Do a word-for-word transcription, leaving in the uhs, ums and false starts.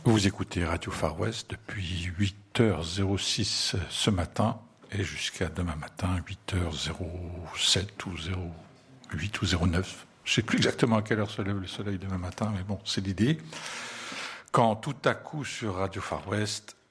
Vous écoutez Radio Far West depuis huit heures zéro six ce matin et jusqu'à demain matin huit heures zéro sept ou zéro huit ou zéro neuf. Je ne sais plus exactement à quelle heure se lève le soleil demain matin, mais bon, c'est l'idée. Quand tout à coup sur Radio Far West,